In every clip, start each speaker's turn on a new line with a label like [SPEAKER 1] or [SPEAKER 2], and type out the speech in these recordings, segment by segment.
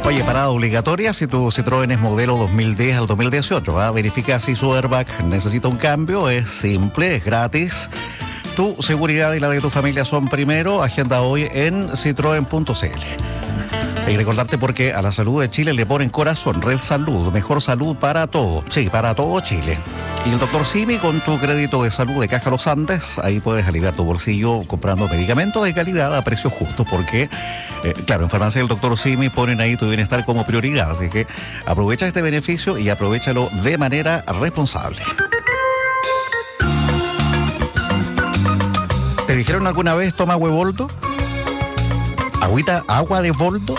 [SPEAKER 1] Oye, parada obligatoria si tu Citroën es modelo 2010 al 2018. Verifica si su airbag necesita un cambio. Es simple, es gratis. Tu seguridad y la de tu familia son primero. Agenda hoy en citroen.cl. Y recordarte porque a la salud de Chile le ponen corazón. Red Salud, mejor salud para todo. Sí, para todo Chile. Y el Dr. Simi con tu crédito de salud de Caja Los Andes, ahí puedes aliviar tu bolsillo comprando medicamentos de calidad a precios justos porque, claro, en Farmacia del Dr. Simi ponen ahí tu bienestar como prioridad. Así que aprovecha este beneficio y aprovéchalo de manera responsable. ¿Te dijeron alguna vez toma Huevoldo? ¿Agua de boldo?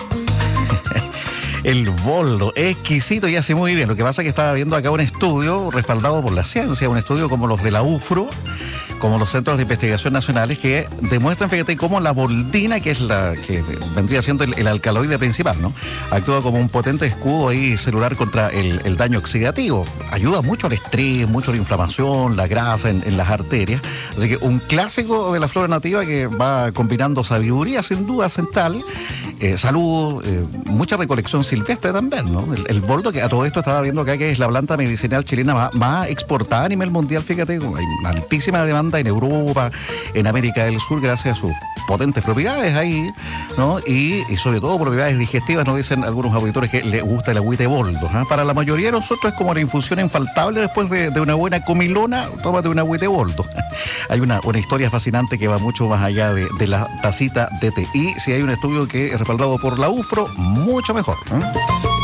[SPEAKER 1] El boldo, exquisito y hace muy bien. Lo que pasa es que estaba viendo acá un estudio respaldado por la ciencia, un estudio como los de la UFRO, como los Centros de Investigación Nacionales, que demuestran, fíjate, cómo la boldina, que es la que vendría siendo el alcaloide principal, ¿no? Actúa como un potente escudo ahí celular contra el daño oxidativo. Ayuda mucho al estrés, mucho a la inflamación, la grasa en las arterias. Así que un clásico de la flora nativa que va combinando sabiduría, sin duda, central, salud, mucha recolección silvestre también, ¿no? El boldo, que a todo esto estaba viendo acá que es la planta medicinal chilena más exportada a nivel mundial, fíjate, hay una altísima demanda en Europa, en América del Sur, gracias a sus potentes propiedades ahí, ¿no? Y sobre todo propiedades digestivas, nos dicen algunos auditores que les gusta el agüite boldo, ¿eh? Para la mayoría de nosotros es como la infusión infaltable después de una buena comilona, tómate un agüite boldo. Hay una historia fascinante que va mucho más allá de la tacita de té. Y si hay un estudio que es respaldado por la UFRO, mucho mejor, ¿eh?